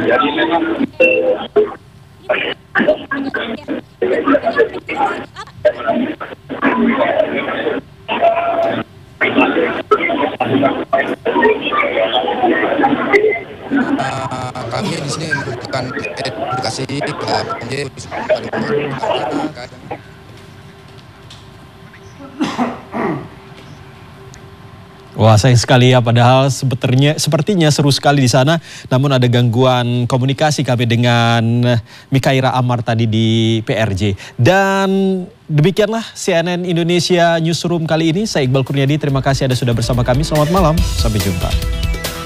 Jadi memang kami di sini membutuhkan edukasi ke PJ. Wah, sayang sekali ya, padahal sepertinya seru sekali di sana. Namun ada gangguan komunikasi kami dengan Mikaira Amar tadi di PRJ. Dan demikianlah CNN Indonesia Newsroom kali ini. Saya Iqbal Kurniadi, terima kasih Anda sudah bersama kami. Selamat malam, sampai jumpa.